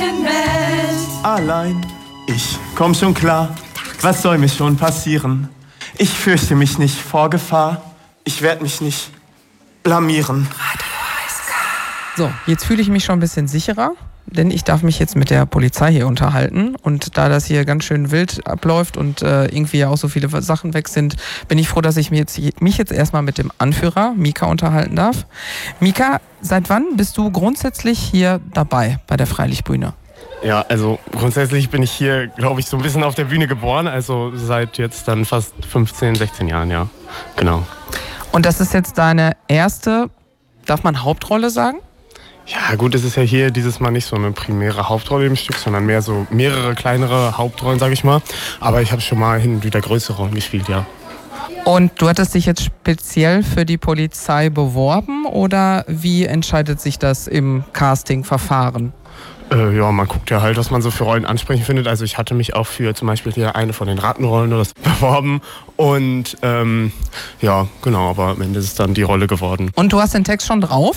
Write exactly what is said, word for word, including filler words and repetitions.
Allein, ich komm schon klar. Was soll mir schon passieren? Ich fürchte mich nicht vor Gefahr. Ich werd mich nicht blamieren. So, jetzt fühle ich mich schon ein bisschen sicherer, denn ich darf mich jetzt mit der Polizei hier unterhalten. Und da das hier ganz schön wild abläuft und äh, irgendwie ja auch so viele Sachen weg sind, bin ich froh, dass ich mich jetzt, mich jetzt erstmal mit dem Anführer, Mika, unterhalten darf. Mika, seit wann bist du grundsätzlich hier dabei bei der Freilichtbühne? Ja, also grundsätzlich bin ich hier, glaube ich, so ein bisschen auf der Bühne geboren. Also seit jetzt dann fast fünfzehn, sechzehn Jahren, ja. Genau. Und das ist jetzt deine erste, darf man Hauptrolle sagen? Ja gut, es ist ja hier dieses Mal nicht so eine primäre Hauptrolle im Stück, sondern mehr so mehrere kleinere Hauptrollen, sage ich mal. Aber ich habe schon mal hin und wieder größere Rollen gespielt, ja. Und du hattest dich jetzt speziell für die Polizei beworben oder wie entscheidet sich das im Castingverfahren? Äh, ja, man guckt ja halt, was man so für Rollen ansprechend findet. Also ich hatte mich auch für zum Beispiel hier eine von den Ratenrollen oder so beworben. Und ähm, ja, genau, aber am Ende ist es dann die Rolle geworden. Und du hast den Text schon drauf?